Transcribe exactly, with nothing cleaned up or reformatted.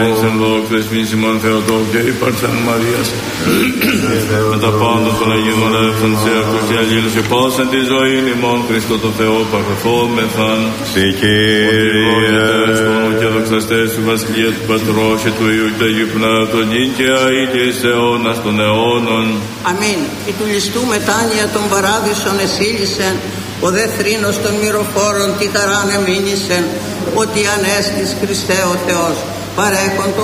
Εν δόξα μη Σιμών Θεοτό και ύπαρξαν Μαρίας με τα πάντα των Αγίων Μορεύσαν σε αυτούς και αλλήλους και πάσαν τη ζωή ημών Χριστό το Θεό παραθόμεθαν. Συ Κύριε και δοξαστές του Βασιλεία του Πατρός και του Υιού και του Αγίου Πνεύματος νυν και αεί και εις αιώνας των αιώνων. Αμήν. Η του ληστού μετάνοια των παράδεισων εσύλισεν, ο δε θρήνος των μυροφόρων τι χαράν εμήνησεν, ότι ανέστης Χριστέ ο Θεός παρέχον το